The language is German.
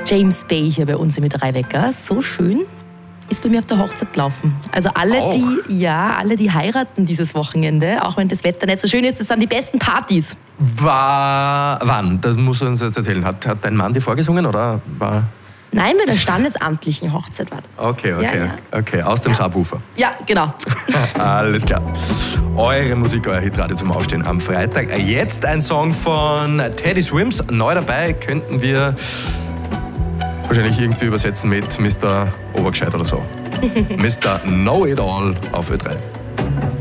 James Bay hier bei uns im Drei-Wecker. So schön. Ist bei mir auf der Hochzeit gelaufen. Also alle, die heiraten dieses Wochenende, auch wenn das Wetter nicht so schön ist, das sind die besten Partys. Wann? Das musst du uns jetzt erzählen. Hat dein Mann dir vorgesungen oder war... Nein, bei der standesamtlichen Hochzeit war das. Okay. Aus dem Subwoofer. Ja, genau. Alles klar. Eure Musik, euer Hitradio zum Aufstehen am Freitag. Jetzt ein Song von Teddy Swims. Neu dabei könnten wir wahrscheinlich irgendwie übersetzen mit Mr. Obergescheit oder so. Mr. Know It All auf Ö3.